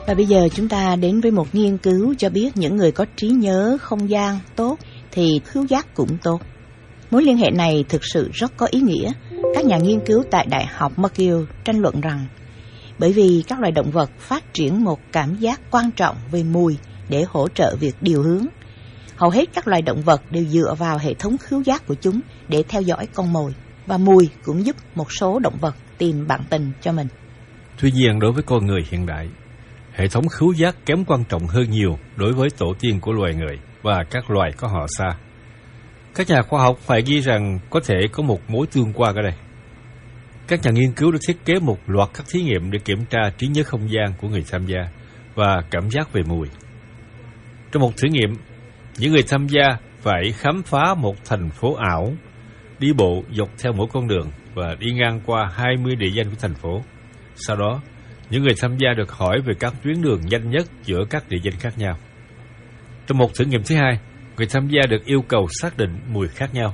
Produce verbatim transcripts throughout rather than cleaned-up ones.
Và bây giờ chúng ta đến với một nghiên cứu cho biết những người có trí nhớ không gian tốt thì khứu giác cũng tốt. Mối liên hệ này thực sự rất có ý nghĩa. Các nhà nghiên cứu tại Đại học McGill tranh luận rằng bởi vì các loài động vật phát triển một cảm giác quan trọng về mùi để hỗ trợ việc điều hướng. Hầu hết các loài động vật đều dựa vào hệ thống khứu giác của chúng để theo dõi con mồi, và mùi cũng giúp một số động vật tìm bạn tình cho mình. Tuy nhiên, đối với con người hiện đại, hệ thống khứu giác kém quan trọng hơn nhiều đối với tổ tiên của loài người và các loài có họ xa. Các nhà khoa học hoài nghi rằng có thể có một mối tương quan ở đây. Các nhà nghiên cứu đã thiết kế một loạt các thí nghiệm để kiểm tra trí nhớ không gian của người tham gia và cảm giác về mùi. Trong một thử nghiệm, những người tham gia phải khám phá một thành phố ảo, đi bộ dọc theo mỗi con đường và đi ngang qua hai mươi địa danh của thành phố. Sau đó, những người tham gia được hỏi về các tuyến đường nhanh nhất giữa các địa danh khác nhau. Trong một thử nghiệm thứ hai, người tham gia được yêu cầu xác định mùi khác nhau.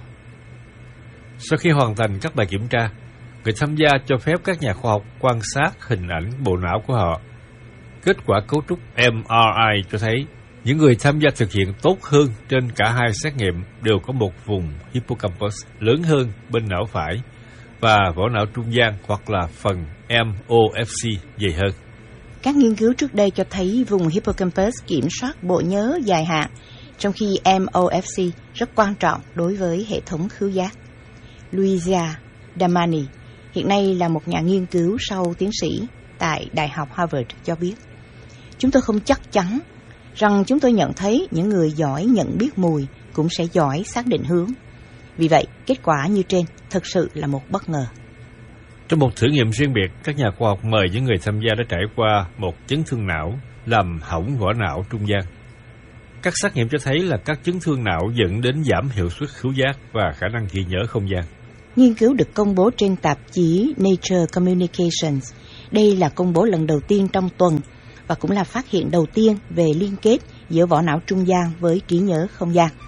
Sau khi hoàn thành các bài kiểm tra, người tham gia cho phép các nhà khoa học quan sát hình ảnh bộ não của họ. Kết quả cấu trúc em rờ i cho thấy những người tham gia thực hiện tốt hơn trên cả hai xét nghiệm đều có một vùng hippocampus lớn hơn bên não phải và vỏ não trung gian hoặc là phần em o ép xê dày hơn. Các nghiên cứu trước đây cho thấy vùng hippocampus kiểm soát bộ nhớ dài hạn, trong khi em o ép xê rất quan trọng đối với hệ thống khứu giác. Luisa Damani hiện nay là một nhà nghiên cứu sau tiến sĩ tại Đại học Harvard cho biết: chúng tôi không chắc chắn rằng chúng tôi nhận thấy những người giỏi nhận biết mùi cũng sẽ giỏi xác định hướng. Vì vậy, kết quả như trên thực sự là một bất ngờ. Trong một thử nghiệm riêng biệt, các nhà khoa học mời những người tham gia đã trải qua một chấn thương não làm hỏng vỏ não trung gian. Các xét nghiệm cho thấy là các chấn thương não dẫn đến giảm hiệu suất khứu giác và khả năng ghi nhớ không gian. Nghiên cứu được công bố trên tạp chí Nature Communications. Đây là công bố lần đầu tiên trong tuần và cũng là phát hiện đầu tiên về liên kết giữa vỏ não trung gian với trí nhớ không gian.